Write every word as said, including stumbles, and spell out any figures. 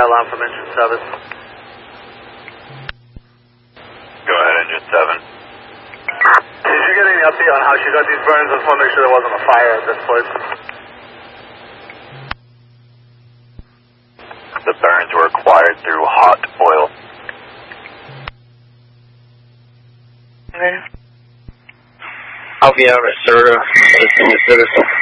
Alarm from engine seven. Go ahead, engine seven. Did you get any update on how she got these burns? I just want to make sure there wasn't a fire at this place. The burns were acquired through hot oil. Okay. Alpha Reserve, Citizen.